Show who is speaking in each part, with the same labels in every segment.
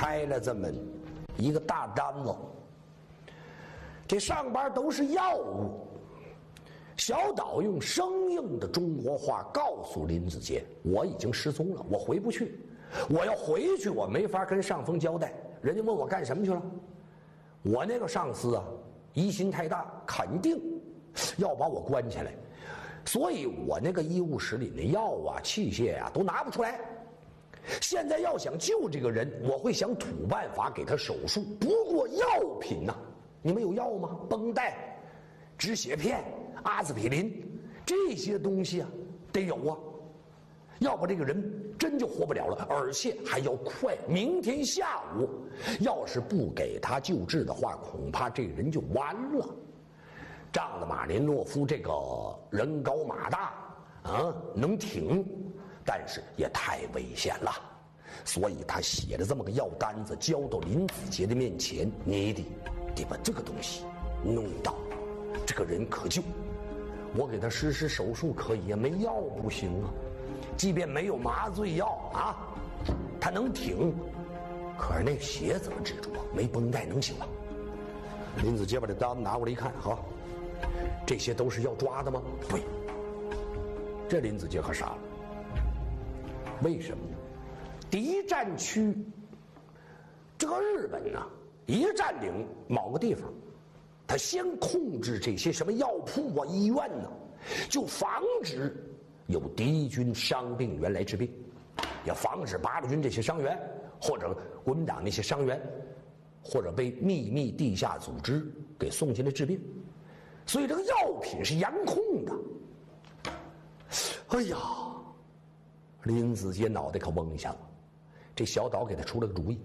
Speaker 1: 开了这么一个大单子，这上边都是药物。小岛用生硬的中国话告诉林子杰：“我已经失踪了，我回不去。我要回去，我没法跟上峰交代。人家问我干什么去了，我那个上司啊，疑心太大，肯定要把我关起来。所以我那个医务室里的药啊、器械啊都拿不出来。现在要想救这个人，我会想土办法给他手术。不过药品呐，你们有药吗？绷带、止血片、阿司匹林这些东西啊，得有啊，要不这个人真就活不了了，而且还要快。明天下午要是不给他救治的话，恐怕这人就完了。仗着马林诺夫这个人高马大啊，能挺，但是也太危险了。所以他写了这么个药单子，交到林子杰的面前，你得把这个东西弄到，这个人可救。我给他实施手术可以呀，没药不行啊。即便没有麻醉药啊，他能挺，可是那血怎么止住啊？没绷带能行吗？林子杰把这单子拿过来一看，哈，这些都是要抓的吗？对。这林子杰可傻了，为什么呢？敌占区，这个日本呢，一占领某个地方，他先控制这些什么药铺啊、医院呢，就防止有敌军伤病员来治病，也防止八路军这些伤员或者国民党那些伤员，或者被秘密地下组织给送进来治病，所以这个药品是严控的。哎呀，林子杰脑袋可嗡一下了。这小岛给他出了个主意，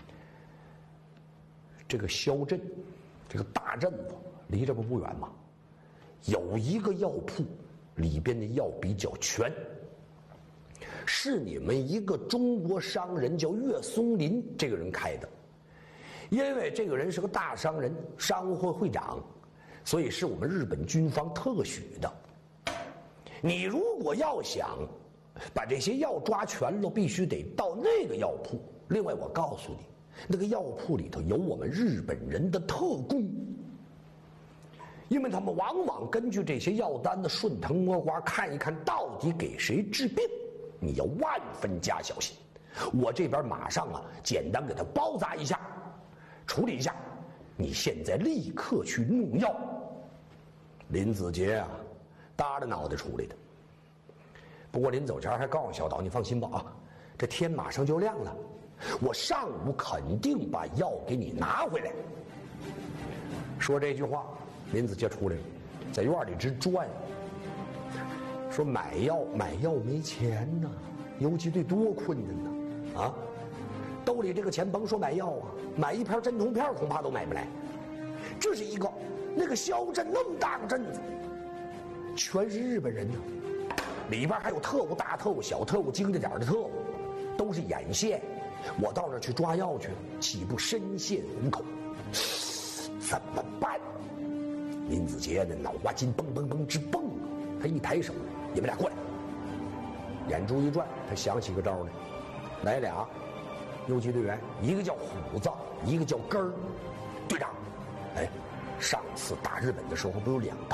Speaker 1: 这个萧镇，这个大镇子离这不远嘛，有一个药铺，里边的药比较全，是你们一个中国商人叫岳松林这个人开的。因为这个人是个大商人，商务会会长，所以是我们日本军方特许的。你如果要想把这些药抓全了，必须得到那个药铺。另外我告诉你，那个药铺里头有我们日本人的特工，因为他们往往根据这些药单的顺藤摸瓜，看一看到底给谁治病，你要万分加小心。我这边马上啊，简单给他包扎一下，处理一下，你现在立刻去弄药。林子杰啊，耷着脑袋出来的。不过临走前还告诉小岛，你放心吧啊，这天马上就亮了，我上午肯定把药给你拿回来。说这句话，林子杰出来了，在院里直转，说买药没钱呐，游击队多困难呐啊！兜里这个钱甭说买药啊，买一片镇痛片恐怕都买不来。这是一个那个萧镇那么大个镇子，全是日本人呢，里边还有特务、大特务、小特务、精着点的特务，都是眼线。我到那儿去抓药去，岂不身陷虎口？怎么办？林子杰的脑瓜筋蹦蹦蹦直蹦啊！他一抬手，你们俩过来。眼珠一转，他想起个招来，来俩游击队员，一个叫虎子，一个叫根儿。队长，哎，上次打日本的时候不有2